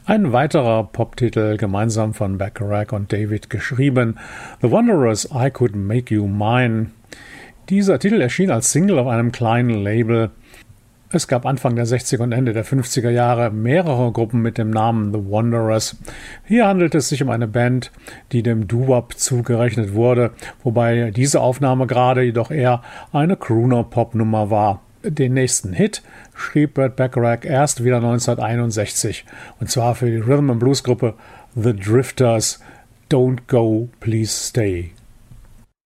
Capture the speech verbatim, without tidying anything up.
Ein weiterer Poptitel, gemeinsam von Bacharach und David geschrieben, The Wanderers, I Could Make You Mine. Dieser Titel erschien als Single auf einem kleinen Label. Es gab Anfang der sechziger und Ende der fünfziger Jahre mehrere Gruppen mit dem Namen The Wanderers. Hier handelt es sich um eine Band, die dem Doo-Wop zugerechnet wurde, wobei diese Aufnahme gerade jedoch eher eine Crooner-Pop-Nummer war. Den nächsten Hit schrieb Burt Bacharach erst wieder neunzehnhunderteinundsechzig, und zwar für die Rhythm and Blues Gruppe The Drifters, Don't Go, Please Stay.